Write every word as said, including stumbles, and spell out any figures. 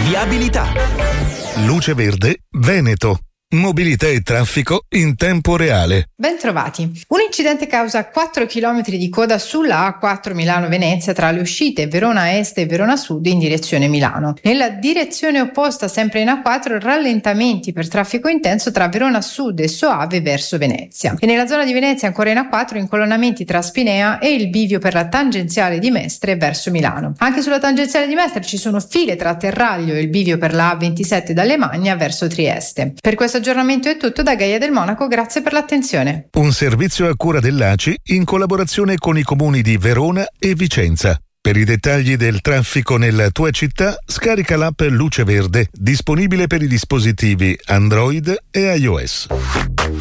Viabilità. Luce Verde Veneto. Mobilità e traffico in tempo reale. Bentrovati. Un incidente causa quattro chilometri di coda sulla A quattro Milano-Venezia tra le uscite Verona Est e Verona Sud in direzione Milano. Nella direzione opposta, sempre in A quattro, rallentamenti per traffico intenso tra Verona Sud e Soave verso Venezia. E nella zona di Venezia, ancora in A quattro, incolonnamenti tra Spinea e il bivio per la tangenziale di Mestre verso Milano. Anche sulla tangenziale di Mestre ci sono file tra Terraglio e il bivio per la A ventisette da Lemagna verso Trieste. Per questo aggiornamento è tutto da Gaia del Monaco, grazie per l'attenzione. Un servizio a cura dell'A C I in collaborazione con i comuni di Verona e Vicenza. Per i dettagli del traffico nella tua città, scarica l'app Luce Verde, disponibile per i dispositivi Android e iOS.